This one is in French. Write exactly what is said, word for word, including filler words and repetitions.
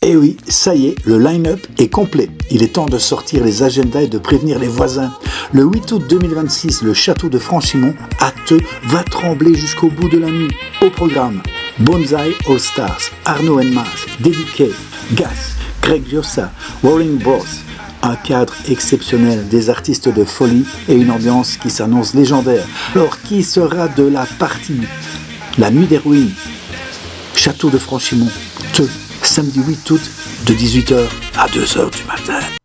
Et oui, ça y est, le line-up est complet. Il est temps de sortir les agendas et de prévenir les voisins. Le huit août deux mille vingt-six, le château de Franchimont, acte, va trembler jusqu'au bout de la nuit. Au programme, Bonzai All Stars, Arnaud and Mars, Dédiqué, Gas, Greg Giossa, Rolling Bros. Un cadre exceptionnel, des artistes de folie et une ambiance qui s'annonce légendaire. Alors, qui sera de la partie? La nuit des ruines, château de Franchimont, te, samedi huit août, de dix-huit heures à deux heures du matin.